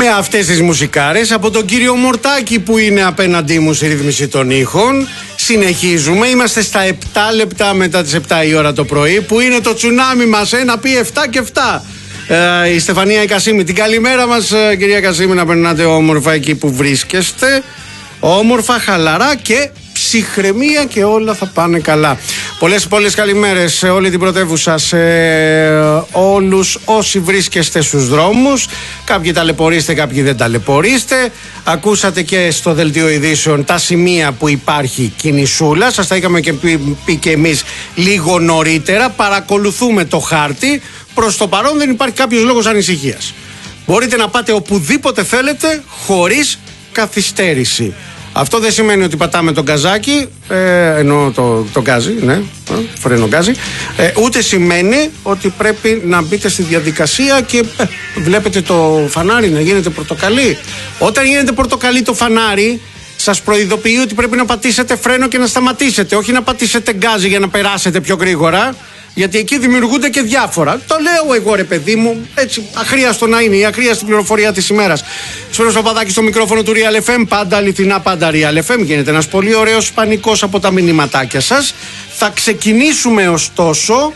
Με αυτές τις μουσικάρες από τον κύριο Μορτάκη που είναι απέναντί μου στη ρύθμιση των ήχων. Συνεχίζουμε, είμαστε στα 7 λεπτά μετά τις 7 η ώρα το πρωί, που είναι το τσουνάμι μας, ένα πει 7 και 7. Η Στεφανία η Κασίμη, την καλημέρα μας κυρία Κασίμη, να περνάτε όμορφα εκεί που βρίσκεστε. Όμορφα, χαλαρά και ψυχραιμία και όλα θα πάνε καλά. Πολλές καλημέρες σε όλη την πρωτεύουσα, σε όλους όσοι βρίσκεστε στους δρόμους. Κάποιοι ταλαιπωρείστε, κάποιοι δεν ταλαιπωρείστε. Ακούσατε και στο δελτίο ειδήσεων τα σημεία που υπάρχει κινησούλα. Σας τα είχαμε και πει και εμείς λίγο νωρίτερα. Παρακολουθούμε το χάρτη. Προς το παρόν δεν υπάρχει κάποιος λόγος ανησυχίας. Μπορείτε να πάτε οπουδήποτε θέλετε χωρίς καθυστέρηση. Αυτό δεν σημαίνει ότι πατάμε τον γκαζάκι, εννοώ το γκάζι, ναι, φρένο γκάζι, ούτε σημαίνει ότι πρέπει να μπείτε στη διαδικασία και βλέπετε το φανάρι να γίνεται πορτοκαλί. Όταν γίνεται πορτοκαλί το φανάρι, σας προειδοποιεί ότι πρέπει να πατήσετε φρένο και να σταματήσετε, όχι να πατήσετε γκάζι για να περάσετε πιο γρήγορα. Γιατί εκεί δημιουργούνται και διάφορα. Το λέω εγώ ρε παιδί μου, έτσι αχρίαστο να είναι, η αχρίαστη πληροφορία της ημέρας. Σπύρος Παπαδάκης στο μικρόφωνο του Real FM, πάντα αληθινά, πάντα Real FM. Γίνεται ένας πολύ ωραίος πανικός από τα μηνυματάκια σας. Θα ξεκινήσουμε ωστόσο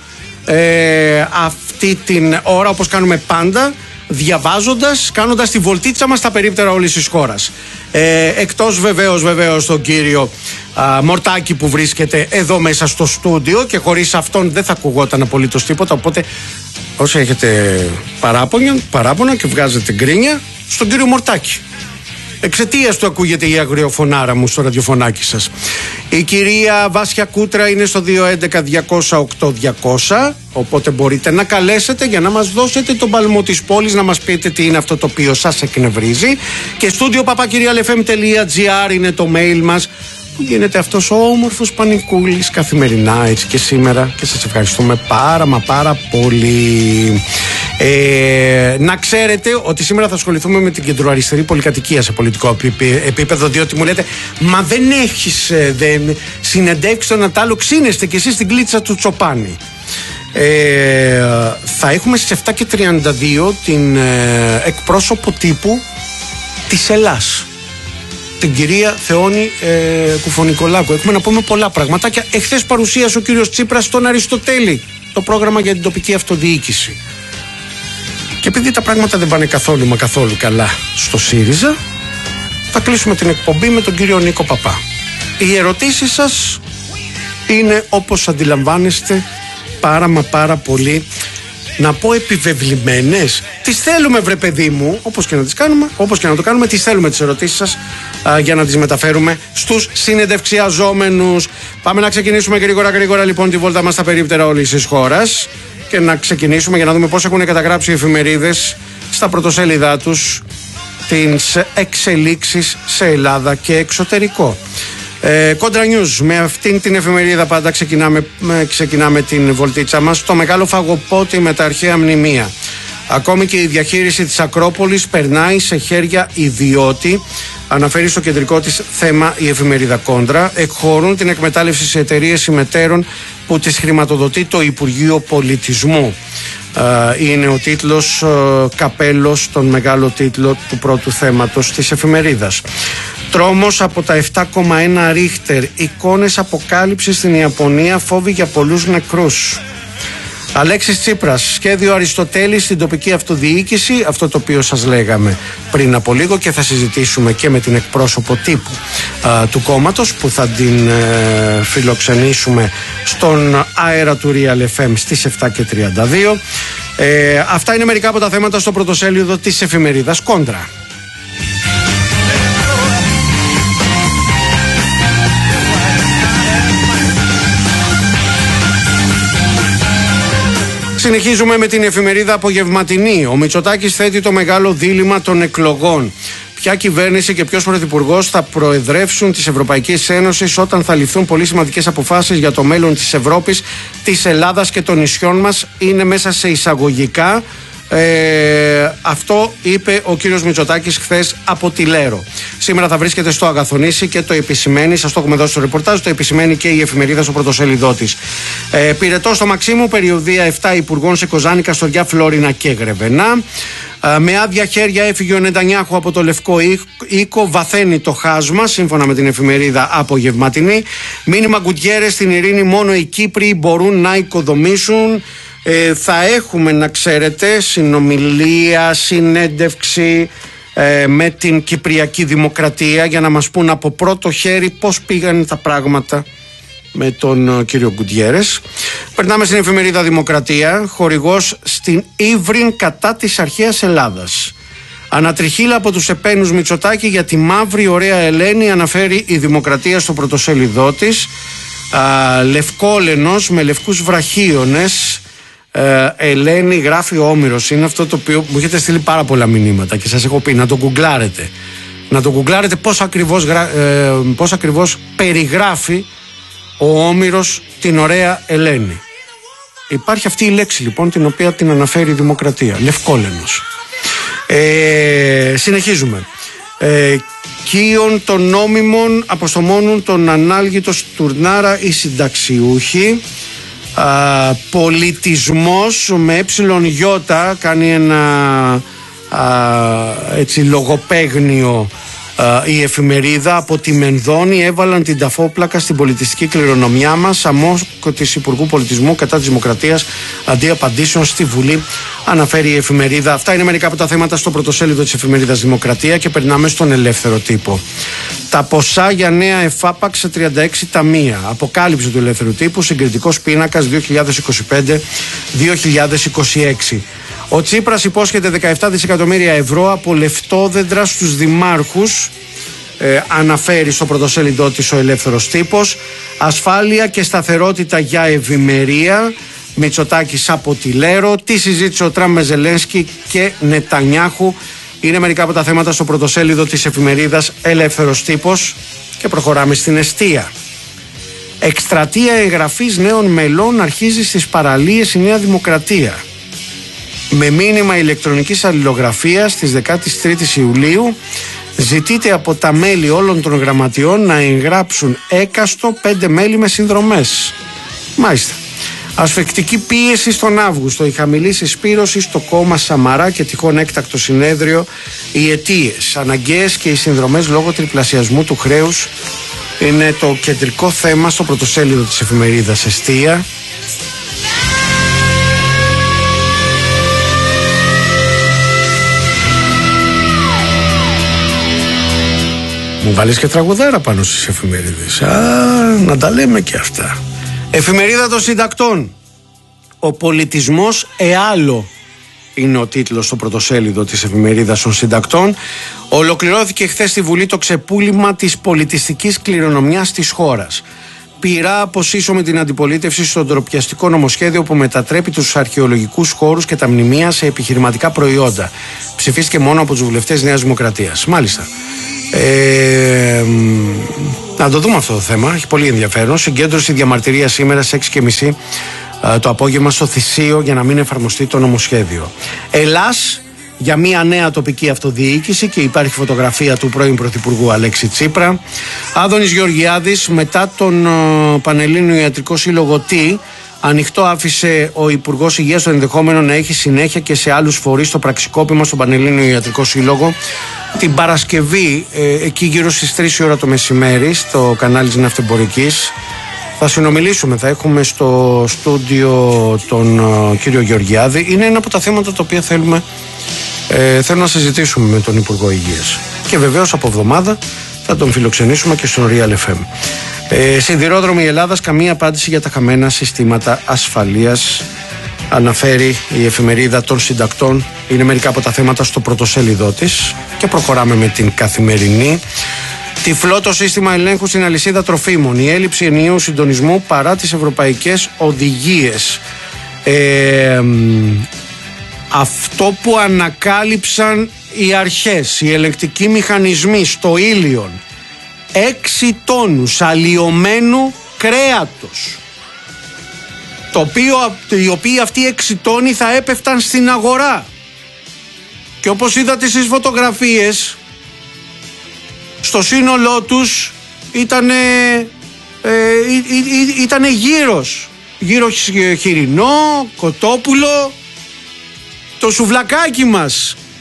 αυτή την ώρα, όπως κάνουμε πάντα, διαβάζοντας, κάνοντας τη βολτίτσα μας στα περίπτερα όλης της χώρας. Εκτός βεβαίως τον κύριο Μορτάκη που βρίσκεται εδώ μέσα στο στούντιο, και χωρίς αυτόν δεν θα ακουγόταν απολύτως τίποτα, οπότε όσοι έχετε παράπονα και βγάζετε γκρίνια, στον κύριο Μορτάκη. Εξαιτίας του ακούγεται η αγριοφωνάρα μου στο ραδιοφωνάκι σας. Η κυρία Βάσια Κούτρα είναι στο 211-200-8200, οπότε μπορείτε να καλέσετε για να μας δώσετε τον παλμό της πόλης, να μας πείτε τι είναι αυτό το οποίο σας εκνευρίζει. Και studio@realfm.gr είναι το mail μας, που γίνεται αυτός ο όμορφος πανικούλης καθημερινά, έτσι και σήμερα, και σας ευχαριστούμε πάρα πολύ. Να ξέρετε ότι σήμερα θα ασχοληθούμε με την κεντροαριστερή πολυκατοικία σε πολιτικό επίπεδο, διότι μου λέτε μα δεν έχεις συνεντεύξει τον Ατάλο, ξύνεστε κι εσείς στην κλίτσα του Τσοπάνη. Θα έχουμε στις 7:32 την εκπρόσωπο τύπου της Ελλάς, την κυρία Θεόνη Κουφονικολάκου. Έχουμε να πούμε πολλά πραγματάκια. Εχθές παρουσίασε ο κύριος Τσίπρας στον Αριστοτέλη το πρόγραμμα για την τοπική αυτοδιοίκηση. Και επειδή τα πράγματα δεν πάνε καθόλου καλά στο ΣΥΡΙΖΑ, θα κλείσουμε την εκπομπή με τον κύριο Νίκο Παπά. Οι ερωτήσεις σας είναι, όπως αντιλαμβάνεστε, πάρα πολύ, να πω, επιβεβλημένες. Τις θέλουμε βρε παιδί μου, όπως και να το κάνουμε, τις θέλουμε τις ερωτήσεις σας για να τις μεταφέρουμε στους συνεντευξιαζόμενους. Πάμε να ξεκινήσουμε γρήγορα λοιπόν τη βόλτα μας στα περίπτερα όλης της χώρας και να ξεκινήσουμε για να δούμε πώς έχουν καταγράψει οι εφημερίδες στα πρωτοσέλιδά τους τις εξελίξεις σε Ελλάδα και εξωτερικό. Κόντρα News, με αυτήν την εφημερίδα πάντα ξεκινάμε την βολτίτσα μας. Το μεγάλο φαγοπότη με τα αρχαία μνημεία. Ακόμη και η διαχείριση της Ακρόπολης περνάει σε χέρια ιδιώτη, αναφέρει στο κεντρικό της θέμα η εφημερίδα Κόντρα. Εκχωρούν την εκμετάλλευση σε εταιρείες συμμετέρων που τις χρηματοδοτεί το Υπουργείο Πολιτισμού. Είναι ο τίτλος καπέλος, τον μεγάλο τίτλο του πρώτου θέματος της εφημερίδας. Τρόμος από τα 7,1 ρίχτερ. Εικόνες αποκάλυψης στην Ιαπωνία, φόβοι για πολλούς νεκρούς. Αλέξης Τσίπρας, σχέδιο Αριστοτέλη στην τοπική αυτοδιοίκηση, αυτό το οποίο σας λέγαμε πριν από λίγο, και θα συζητήσουμε και με την εκπρόσωπο τύπου του κόμματος, που θα την φιλοξενήσουμε στον αέρα του Real FM στις 7:32. Αυτά είναι μερικά από τα θέματα στο πρωτοσέλιδο της εφημερίδας Κόντρα. Συνεχίζουμε με την εφημερίδα Απογευματινή. Ο Μητσοτάκης θέτει το μεγάλο δίλημμα των εκλογών. Ποια κυβέρνηση και ποιος πρωθυπουργός θα προεδρεύσουν της Ευρωπαϊκής Ένωσης όταν θα ληφθούν πολύ σημαντικές αποφάσεις για το μέλλον της Ευρώπης, της Ελλάδας και των νησιών μας, είναι μέσα σε εισαγωγικά. Αυτό είπε ο κύριος Μητσοτάκης χθες από τη Λέρο. Σήμερα θα βρίσκεται στο Αγαθονήσι και το επισημαίνει, σας το έχουμε δώσει στο ρεπορτάζ, το επισημαίνει και η εφημερίδα στο πρωτοσέλιδό της. Πυρετό στο Μαξίμου, περιοδία 7 υπουργών σε Κοζάνη, Καστοριά, Φλόρινα και Γρεβενά. Με άδεια χέρια έφυγε ο Νετανιάχου από το Λευκό Οίκο, βαθαίνει το χάσμα, σύμφωνα με την εφημερίδα Απογευματινή. Μήνυμα Γκουτιέρες, στην ειρήνη μόνο οι Κύπροι μπορούν να οικοδομήσουν. Θα έχουμε, να ξέρετε, συνομιλία, συνέντευξη με την Κυπριακή Δημοκρατία για να μας πούν από πρώτο χέρι πώς πήγαν τα πράγματα με τον κύριο Γκουτιέρες. Περνάμε στην εφημερίδα Δημοκρατία. Χορηγός στην Ύβριν κατά της αρχαίας Ελλάδας. Ανατριχύλα από τους επένους Μητσοτάκη για τη μαύρη ωραία Ελένη, αναφέρει η Δημοκρατία στο πρωτοσέλιδό της. Λευκόλενος με λευκούς βραχίονες. Ελένη, γράφει ο Όμηρος. Είναι αυτό το οποίο μου έχετε στείλει πάρα πολλά μηνύματα και σας έχω πει να το γκουγκλάρετε. Να το γκουγκλάρετε πώς ακριβώς περιγράφει ο Όμηρος την ωραία Ελένη. Υπάρχει αυτή η λέξη λοιπόν την οποία την αναφέρει η Δημοκρατία. Λευκόλενος. Συνεχίζουμε. Κίον των νόμιμων αποστομώνουν τον ανάλγητο Στουρνάρα οι συνταξιούχοι. Πολιτισμός με ΕΙ κάνει ένα έτσι λογοπαίγνιο η εφημερίδα. Από τη Μενδώνη έβαλαν την ταφόπλακα στην πολιτιστική κληρονομιά μας. Αμόκο της Υπουργού Πολιτισμού κατά της Δημοκρατίας αντί απαντήσεων στη Βουλή, αναφέρει η εφημερίδα. Αυτά είναι μερικά από τα θέματα στο πρωτοσέλιδο της εφημερίδας Δημοκρατία και περνάμε στον ελεύθερο τύπο. Τα ποσά για νέα εφάπαξ σε 36 ταμεία. Αποκάλυψη του ελεύθερου τύπου, συγκριτικός πίνακας 2025-2026. Ο Τσίπρας υπόσχεται 17 δισεκατομμύρια ευρώ από λεφτόδεντρα στους δημάρχους, αναφέρει στο πρωτοσέλιδό της ο ελεύθερος τύπος. Ασφάλεια και σταθερότητα για ευημερία, Μητσοτάκης από τη Λέρο. Τι συζήτησε ο Τραμπ με Ζελένσκι και Νετανιάχου, είναι μερικά από τα θέματα στο πρωτοσέλιδο της εφημερίδας Ελεύθερος Τύπος. Και προχωράμε στην εστία. Εκστρατεία εγγραφής νέων μελών αρχίζει στις παραλίες η Νέα Δημοκρατία. Με μήνυμα ηλεκτρονικής αλληλογραφίας της 13ης Ιουλίου ζητείται από τα μέλη όλων των γραμματιών να εγγράψουν έκαστο 5 μέλη με συνδρομές. Μάλιστα. Ασφεκτική πίεση στον Αύγουστο, η χαμηλή συσπήρωση στο κόμμα Σαμαρά και τυχόν έκτακτο συνέδριο. Οι αιτίες αναγκαίες και οι συνδρομές λόγω τριπλασιασμού του χρέους είναι το κεντρικό θέμα στο πρωτοσέλιδο της εφημερίδας Εστία. Μου βάλεις και τραγουδάρα πάνω στις εφημερίδες. Να τα λέμε και αυτά. Εφημερίδα των Συντακτών. Ο πολιτισμός εάλλο είναι ο τίτλος στο πρωτοσέλιδο της εφημερίδας των Συντακτών. Ολοκληρώθηκε χθες στη Βουλή το ξεπούλημα της πολιτιστικής κληρονομιάς της χώρας. Πειρά αποσύσω με την αντιπολίτευση στο ντροπιαστικό νομοσχέδιο που μετατρέπει τους αρχαιολογικούς χώρους και τα μνημεία σε επιχειρηματικά προϊόντα. Ψηφίστηκε μόνο από τους βουλευτές Νέας Δημοκρατίας. Μάλιστα. Να το δούμε αυτό το θέμα, έχει πολύ ενδιαφέρον. Συγκέντρωση διαμαρτυρία σήμερα στις 6:30 το απόγευμα στο Θησίο για να μην εφαρμοστεί το νομοσχέδιο. Ελλάς για μια νέα τοπική αυτοδιοίκηση και υπάρχει φωτογραφία του πρώην Πρωθυπουργού Αλέξη Τσίπρα. Άδωνης Γεωργιάδης μετά τον Πανελλήνιο Ιατρικό Σύλλογο ανοιχτό άφησε ο Υπουργός Υγείας το ενδεχόμενο να έχει συνέχεια και σε άλλους φορείς το πραξικόπημα στον Πανελλήνιο Ιατρικό Σύλλογο. Την Παρασκευή, εκεί γύρω στις 3 η ώρα το μεσημέρι, στο κανάλι της Ναυτεμπορικής, θα συνομιλήσουμε, θα έχουμε στο στούντιο τον κύριο Γεωργιάδη. Είναι ένα από τα θέματα τα οποία θέλω να συζητήσουμε με τον Υπουργό Υγείας. Και βεβαίως από εβδομάδα θα τον φιλοξενήσουμε και στο Real FM. Σιδηρόδρομοι Ελλάδας, καμία απάντηση για τα χαμένα συστήματα ασφαλείας, αναφέρει η εφημερίδα των Συντακτών. Είναι μερικά από τα θέματα στο πρωτοσέλιδό της. Και προχωράμε με την Καθημερινή. Τυφλό το σύστημα ελέγχου στην αλυσίδα τροφίμων. Η έλλειψη ενιαίου συντονισμού παρά τις ευρωπαϊκές οδηγίες. Αυτό που ανακάλυψαν οι αρχές, οι ελεγκτικοί μηχανισμοί στο Ήλιον, 6 τόνους αλλοιωμένου κρέατος, οι οποίοι αυτοί 6 τόνοι θα έπεφταν στην αγορά. Και όπως είδατε στις φωτογραφίες, στο σύνολό τους ήτανε γύρω χοιρινό, κοτόπουλο, το σουβλακάκι μας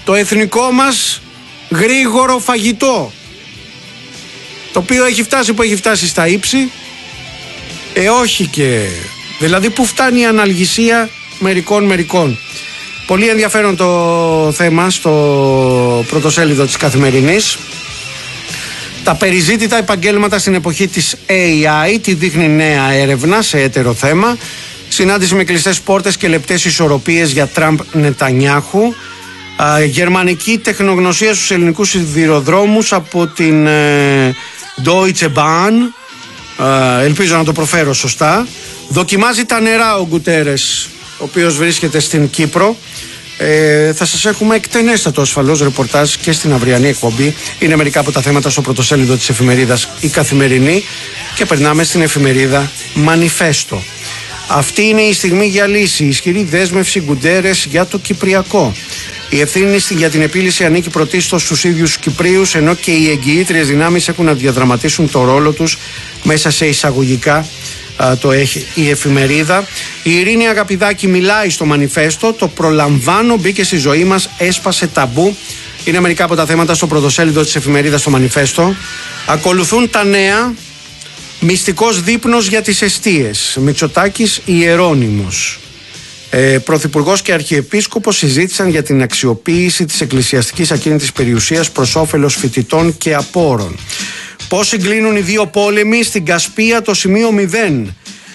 το εθνικό μας γρήγορο φαγητό, το οποίο έχει φτάσει που έχει φτάσει στα ύψη, όχι και... Δηλαδή που φτάνει η αναλγησία μερικών. Πολύ ενδιαφέρον το θέμα στο πρωτοσέλιδο της Καθημερινής. Τα περιζήτητα επαγγέλματα στην εποχή της AI, τη δείχνει νέα έρευνα σε έτερο θέμα. Συνάντηση με κλειστές πόρτες και λεπτές ισορροπίες για Τραμπ Νετανιάχου. Γερμανική τεχνογνωσία στους ελληνικούς σιδηροδρόμους από την Deutsche Bahn. Ελπίζω να το προφέρω σωστά. Δοκιμάζει τα νερά ο Γκουτέρες, ο οποίος βρίσκεται στην Κύπρο. Θα σας έχουμε εκτενέστατο ασφαλώς ρεπορτάζ και στην αυριανή εκπομπή. Είναι μερικά από τα θέματα στο πρωτοσέλιδο της εφημερίδας Η Καθημερινή. Και περνάμε στην εφημερίδα Μανιφέστο. Αυτή είναι η στιγμή για λύση. Ισχυρή δέσμευση Γκουτέρες για το Κυπριακό. Η ευθύνη για την επίλυση ανήκει πρωτίστως στους ίδιους Κυπρίους, ενώ και οι εγγυήτριες δυνάμεις έχουν να διαδραματίσουν το ρόλο τους μέσα σε εισαγωγικά. Το έχει η εφημερίδα. Η Ειρήνη Αγαπηδάκη μιλάει στο Μανιφέστο. Το προλαμβάνω, μπήκε στη ζωή μας, έσπασε ταμπού. Είναι μερικά από τα θέματα στο πρωτοσέλιδο της εφημερίδας στο Μανιφέστο. Ακολουθούν τα νέα. Μυστικός δείπνος για τις εστίες. Μητσοτάκης Ιερώνυμος. Πρωθυπουργός και Αρχιεπίσκοπος συζήτησαν για την αξιοποίηση της εκκλησιαστικής ακίνητης περιουσίας προς όφελος φοιτητών και απόρων. Πώς συγκλίνουν οι δύο πόλεμοι στην Κασπία, το σημείο 0.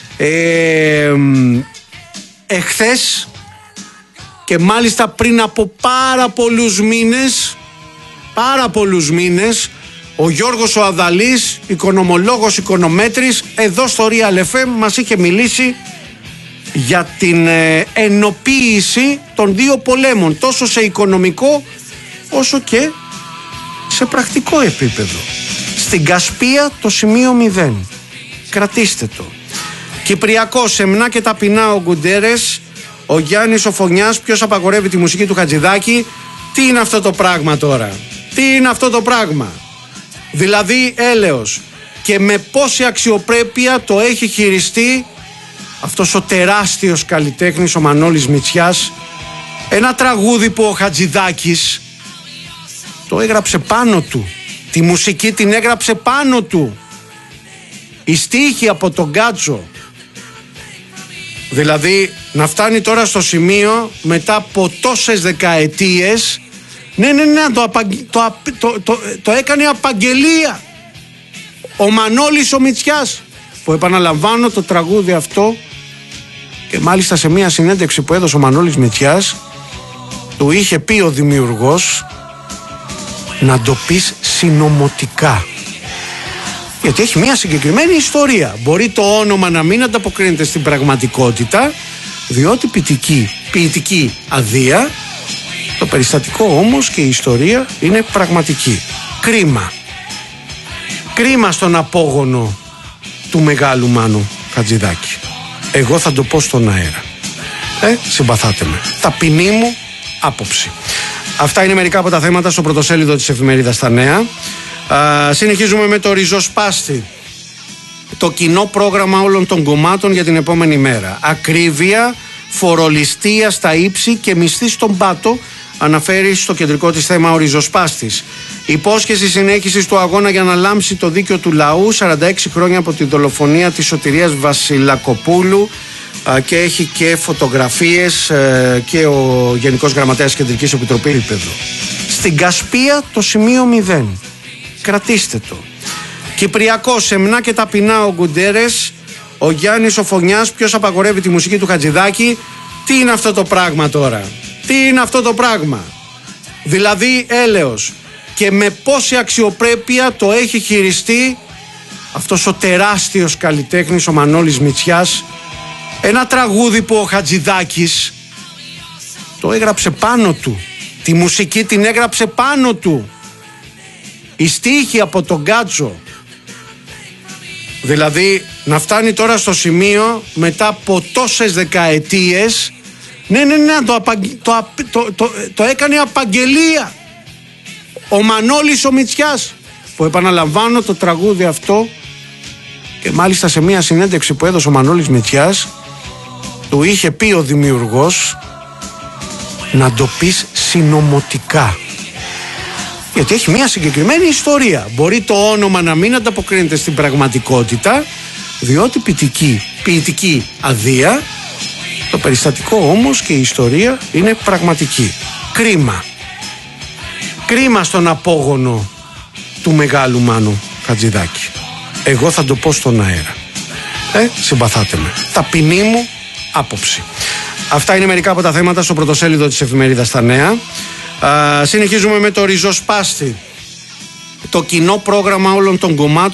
Εχθές και μάλιστα πριν από πάρα πολλούς μήνες, ο Γιώργος ο Αδαλής, οικονομολόγος, οικονομέτρης, εδώ στο Real FM μας είχε μιλήσει για την ενοποίηση των δύο πολέμων, τόσο σε οικονομικό όσο και σε πρακτικό επίπεδο. Στην Κασπία το σημείο 0. Κρατήστε το. Κυπριακό, σεμνά και ταπεινά ο Γκουντέρες. Ο Γιάννης ο Φωνιάς, ποιος απαγορεύει τη μουσική του Χατζηδάκη. Τι είναι αυτό το πράγμα τώρα? Τι είναι αυτό το πράγμα? Δηλαδή έλεος. Και με πόση αξιοπρέπεια το έχει χειριστεί αυτός ο τεράστιος καλλιτέχνης, ο Μανώλης Μητσιάς. Ένα τραγούδι που ο Χατζηδάκης το έγραψε πάνω του. Τη μουσική την έγραψε πάνω του. Η στίχη από τον Γκάτσο. Δηλαδή να φτάνει τώρα στο σημείο μετά από τόσες δεκαετίες. Ναι, το έκανε απαγγελία ο Μανώλης ο Μητσιάς, που επαναλαμβάνω το τραγούδι αυτό, και μάλιστα σε μια συνέντευξη που έδωσε ο Μανώλης Μητσιάς του είχε πει ο δημιουργός να το πεις συνωμοτικά, γιατί έχει μια συγκεκριμένη ιστορία. Μπορεί το όνομα να μην ανταποκρίνεται στην πραγματικότητα, διότι ποιητική αδεία, το περιστατικό όμως και η ιστορία είναι πραγματική. Κρίμα στον απόγονο του μεγάλου Μάνου Χατζηδάκη. Εγώ θα το πω στον αέρα. Συμπαθάτε με. Ταπεινή μου άποψη. Αυτά είναι μερικά από τα θέματα στο πρωτοσέλιδο της εφημερίδας Τα Νέα. Συνεχίζουμε με το ριζοσπάστη. Το κοινό πρόγραμμα όλων των κομμάτων για την επόμενη μέρα. Ακρίβεια, φορολιστία στα ύψη και μισθή στον πάτο, αναφέρει στο κεντρικό της θέμα ο ριζοσπάστης. Υπόσχεση συνέχισης του αγώνα για να λάμψει το δίκαιο του λαού, 46 χρόνια από τη δολοφονία της Σωτηρίας Βασιλακοπούλου, και έχει και φωτογραφίες και ο Γενικός Γραμματέας Κεντρικής Επιτροπής επίπεδο. Στην Κασπία το σημείο 0. Κρατήστε το. Κυπριακό, σεμνά και ταπεινά ο Γκουντέρες. Ο Γιάννης ο Φωνιάς, ποιος απαγορεύει τη μουσική του Χατζηδάκη. Τι είναι αυτό το πράγμα τώρα? Τι είναι αυτό το πράγμα? Δηλαδή έλεος. Και με πόση αξιοπρέπεια το έχει χειριστεί αυτός ο τεράστιος καλλιτέχνης, ο Μανώλης Μητσιάς. Ένα τραγούδι που ο Χατζηδάκης το έγραψε πάνω του. Τη μουσική την έγραψε πάνω του. Η στίχη από τον Γκάτσο. Δηλαδή να φτάνει τώρα στο σημείο μετά από τόσες δεκαετίες. Ναι, το έκανε απαγγελία ο Μανώλης ο Μητσιάς, που επαναλαμβάνω το τραγούδι αυτό, και μάλιστα σε μια συνέντευξη που έδωσε ο Μανώλης Μητσιάς του είχε πει ο δημιουργός να το πεις συνωμοτικά. Γιατί έχει μια συγκεκριμένη ιστορία. Μπορεί το όνομα να μην ανταποκρίνεται στην πραγματικότητα, διότι ποιητική αδεία, το περιστατικό όμως και η ιστορία είναι πραγματική. Κρίμα. Κρίμα στον απόγονο του μεγάλου Μάνου Χατζηδάκη. Εγώ θα το πω στον αέρα. Συμπαθάτε με. Ταπεινή μου άποψη. Αυτά είναι μερικά από τα θέματα στο πρωτοσέλιδο της εφημερίδας Τα Νέα. Συνεχίζουμε με το ριζοσπάστη. Το κοινό πρόγραμμα όλων των κομμάτων